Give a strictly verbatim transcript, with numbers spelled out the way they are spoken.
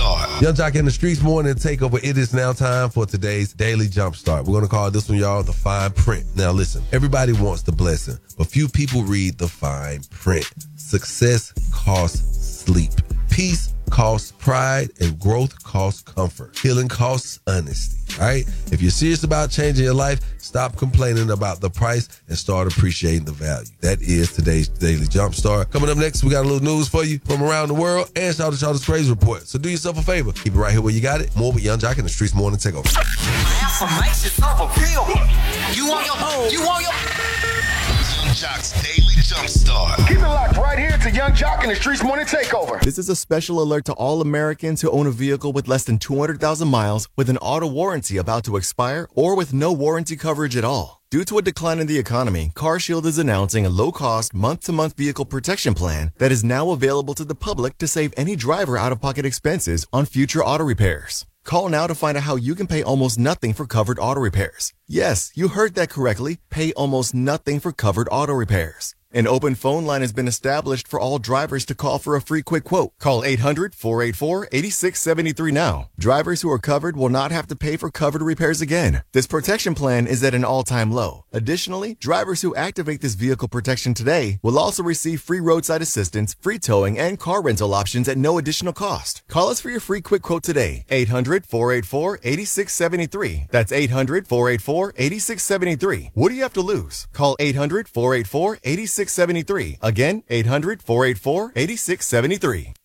Start. Young Jock in the Streets morning takeover. It is now time for today's Daily Jump Start. We're going to call this one, y'all, the fine print. Now, listen, everybody wants the blessing, but few people read the fine print. Success costs sleep. Peace costs pride, and growth costs comfort. Healing costs honesty, right? If you're serious about changing your life, stop complaining about the price and start appreciating the value. That is today's Daily Jump Start. Coming up next, we got a little news for you from around the world and shout out to Shawty's Crazy Report. So do yourself a favor. Keep it right here where you got it. More with Young Jock in the Streets morning takeover. Affirmations are real. You want your home. You want your... Young Jock's Daily Jump Start. Keep it locked right here to Young Jock in the Streets morning takeover. This is a special alert to all Americans who own a vehicle with less than two hundred thousand miles with an auto warranty about to expire or with no warranty coverage at all. Due to a decline in the economy, CarShield is announcing a low-cost, month-to-month vehicle protection plan that is now available to the public to save any driver out-of-pocket expenses on future auto repairs. Call now to find out how you can pay almost nothing for covered auto repairs. Yes, you heard that correctly. Pay almost nothing for covered auto repairs. An open phone line has been established for all drivers to call for a free quick quote. Call eight hundred, four eight four, eight six seven three now. Drivers who are covered will not have to pay for covered repairs again. This protection plan is at an all-time low. Additionally, drivers who activate this vehicle protection today will also receive free roadside assistance, free towing, and car rental options at no additional cost. Call us for your free quick quote today. eight hundred, four eight four, eight six seven three. That's eight hundred, four eight four, eight six seven three. What do you have to lose? Call eight hundred, four eight four, eight six seven three. Again, eight hundred, four eight four, eight six seven three.